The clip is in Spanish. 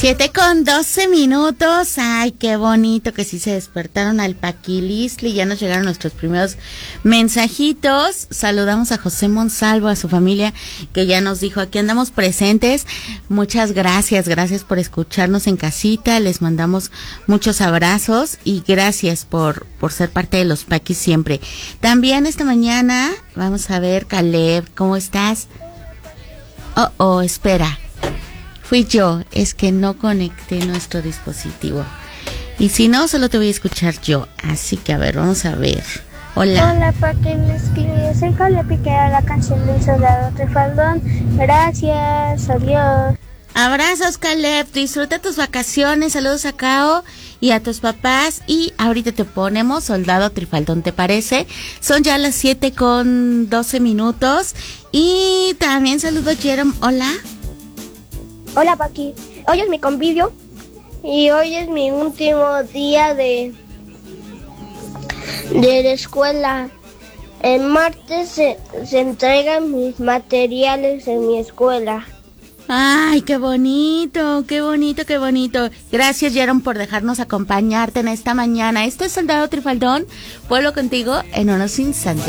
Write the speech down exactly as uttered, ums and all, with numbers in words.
Siete con doce minutos. Ay, qué bonito que sí se despertaron al Paquilistli. Ya nos llegaron nuestros primeros mensajitos. Saludamos a José Monsalvo, a su familia, que ya nos dijo, aquí andamos presentes. Muchas gracias, gracias por escucharnos en casita. Les mandamos muchos abrazos y gracias por, por ser parte de los Paquis siempre. También esta mañana, vamos a ver, Caleb, ¿cómo estás? Oh, oh, espera. Fui yo, es que no conecté nuestro dispositivo. Y si no, solo te voy a escuchar yo. Así que a ver, vamos a ver. Hola. Hola, Paquilistli. Soy Caleb y quiero la canción del Soldado Trifaldón. Gracias, adiós. Abrazos, Caleb. Disfruta tus vacaciones. Saludos a Cao y a tus papás. Y ahorita te ponemos Soldado Trifaldón, ¿te parece? Son ya las siete con doce minutos. Y también saludo a Jerome. Hola. Hola, Paqui. Hoy es mi convivio y hoy es mi último día de, de la escuela. El martes se, se entregan mis materiales en mi escuela. Ay, qué bonito, qué bonito, qué bonito. Gracias, Jerome, por dejarnos acompañarte en esta mañana. Esto es Soldado Trifaldón. Vuelvo contigo en unos instantes.